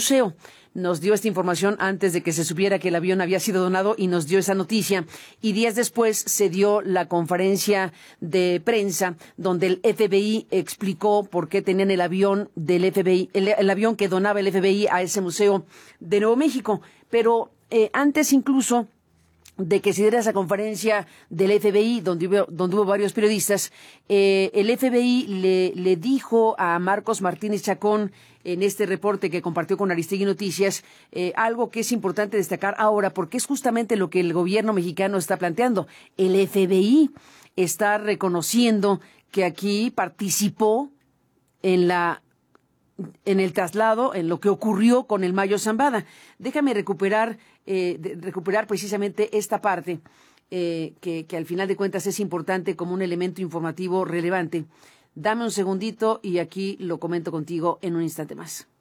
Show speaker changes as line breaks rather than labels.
museo. Nos dio esta información antes de que se supiera que el avión había sido donado y nos dio esa noticia. Y días después se dio la conferencia de prensa donde el FBI explicó por qué tenían el avión del FBI, el avión que donaba el FBI a ese museo de Nuevo México. Pero antes incluso de que se diera esa conferencia del FBI, donde hubo varios periodistas, el FBI le dijo a Marcos Martínez Chacón, en este reporte que compartió con Aristegui Noticias, algo que es importante destacar ahora, porque es justamente lo que el gobierno mexicano está planteando. El FBI está reconociendo que aquí participó en el traslado, en lo que ocurrió con el Mayo Zambada. Déjame recuperar precisamente esta parte que al final de cuentas es importante como un elemento informativo relevante. Dame un segundito y aquí lo comento contigo en un instante más.